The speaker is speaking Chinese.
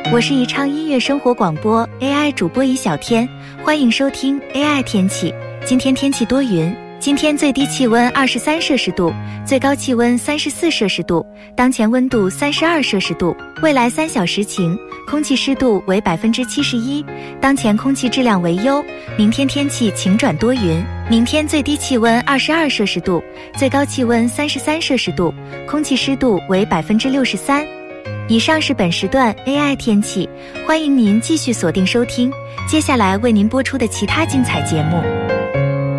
我是宜昌音乐生活广播 AI 主播宜小天，欢迎收听 AI 天气。今天天气多云，今天最低气温23摄氏度，最高气温34摄氏度，当前温度32摄氏度。未来3小时晴，空气湿度为71%，当前空气质量为优。明天天气晴转多云，明天最低气温22摄氏度，最高气温33摄氏度，空气湿度为63%。以上是本时段 AI 天气，欢迎您继续锁定收听，接下来为您播出的其他精彩节目。